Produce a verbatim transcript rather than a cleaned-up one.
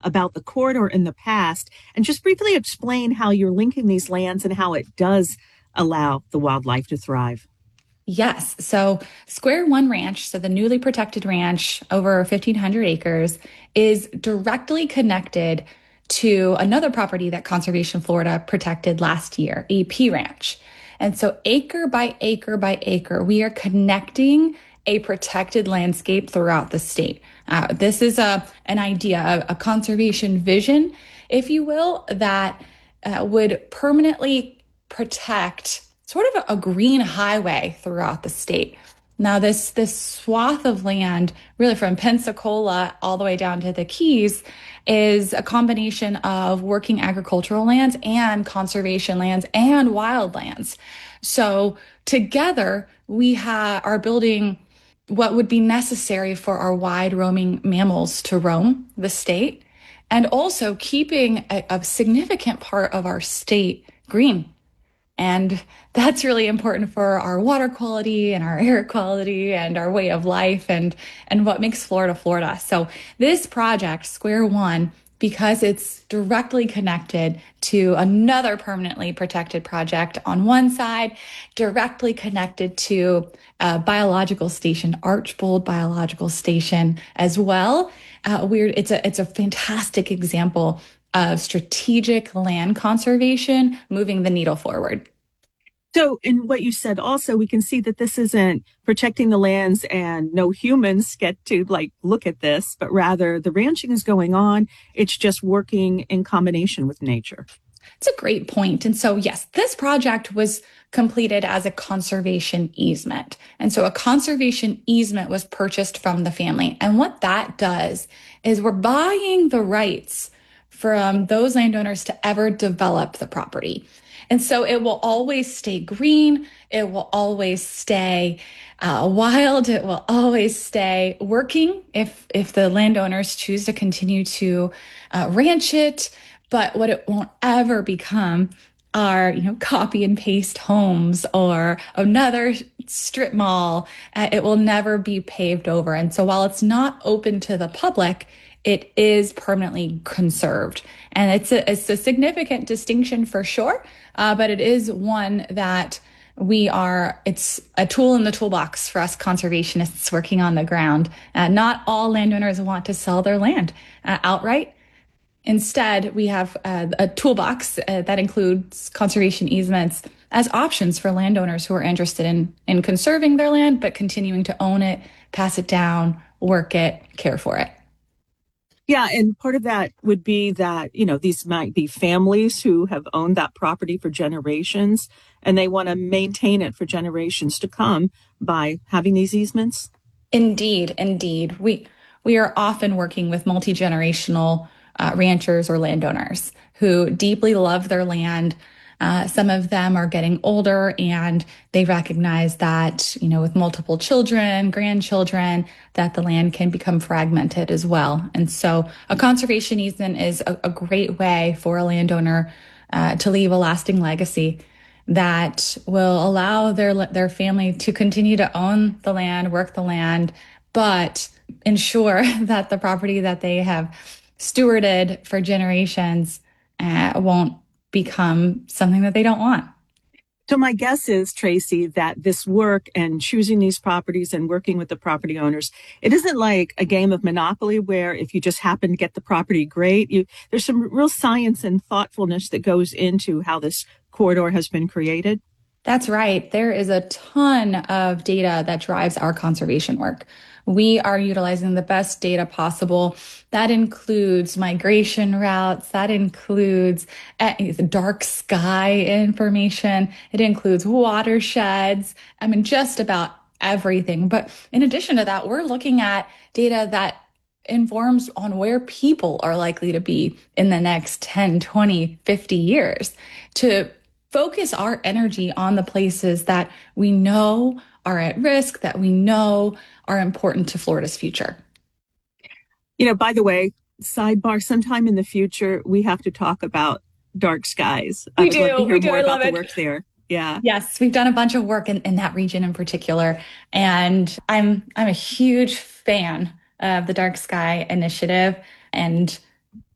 about the corridor in the past and just briefly explain how you're linking these lands and how it does allow the wildlife to thrive. Yes. So Square One Ranch, so the newly protected ranch over fifteen hundred acres, is directly connected to another property that Conservation Florida protected last year, A P Ranch. And so acre by acre by acre, we are connecting a protected landscape throughout the state. Uh, this is a an idea, a, a conservation vision, if you will, that uh, would permanently protect sort of a, a green highway throughout the state. Now, this this swath of land, really from Pensacola all the way down to the Keys, is a combination of working agricultural lands and conservation lands and wildlands. So together, we ha- are building what would be necessary for our wide roaming mammals to roam the state, and also keeping a, a significant part of our state green. And that's really important for our water quality and our air quality and our way of life and, and what makes Florida, Florida. So this project, Square One, because it's directly connected to another permanently protected project on one side, directly connected to a biological station, Archbold Biological Station as well. Uh, we're, it's a, it's a fantastic example of strategic land conservation moving the needle forward. So in what you said also, we can see that this isn't protecting the lands and no humans get to like look at this, but rather the ranching is going on. It's just working in combination with nature. It's a great point. And so, yes, this project was completed as a conservation easement. And so a conservation easement was purchased from the family. And what that does is we're buying the rights from those landowners to ever develop the property. And so it will always stay green. It will always stay uh, wild. It will always stay working if if the landowners choose to continue to uh, ranch it. But what it won't ever become are, you know, copy and paste homes or another strip mall. Uh, it will never be paved over. And so while it's not open to the public, it is permanently conserved. And it's a, it's a significant distinction for sure, uh, but it is one that we are, it's a tool in the toolbox for us conservationists working on the ground. Uh, not all landowners want to sell their land uh, outright. Instead, we have uh, a toolbox uh, that includes conservation easements as options for landowners who are interested in, in conserving their land, but continuing to own it, pass it down, work it, care for it. Yeah, and part of that would be that, you know, these might be families who have owned that property for generations, and they want to maintain it for generations to come by having these easements. Indeed, indeed. We we are often working with multi-generational uh, ranchers or landowners who deeply love their land. Uh, some of them are getting older and they recognize that, you know, with multiple children, grandchildren, that the land can become fragmented as well. And so a conservation easement is a, a great way for a landowner uh, to leave a lasting legacy that will allow their their family to continue to own the land, work the land, but ensure that the property that they have stewarded for generations uh, won't become something that they don't want. So my guess is, Tracy, that this work and choosing these properties and working with the property owners, it isn't like a game of Monopoly where if you just happen to get the property, great. You, there's some real science and thoughtfulness that goes into how this corridor has been created. That's right. There is a ton of data that drives our conservation work. We are utilizing the best data possible. That includes migration routes. That includes uh, dark sky information. It includes watersheds. I mean, just about everything. But in addition to that, we're looking at data that informs on where people are likely to be in the next ten, twenty, fifty years to focus our energy on the places that we know are at risk, that we know are important to Florida's future. You know, by the way, sidebar, sometime in the future, we have to talk about dark skies. We I would do. love to hear we do. more I about love the it. work there. Yeah. Yes, we've done a bunch of work in, in that region in particular. And I'm I'm a huge fan of the Dark Sky Initiative. And